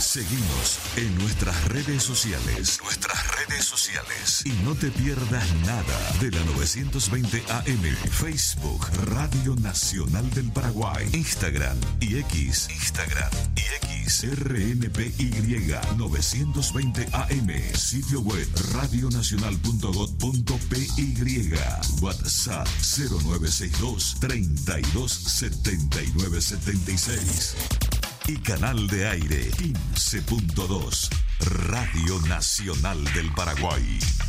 Seguinos en nuestras redes sociales. Y no te pierdas nada de la 920 AM. Facebook, Radio Nacional del Paraguay. Instagram y X. RNPY 920 AM. Sitio web radionacional.gov.py. WhatsApp 0962 32 79 76. Y canal de aire 15.2. Radio Nacional del Paraguay.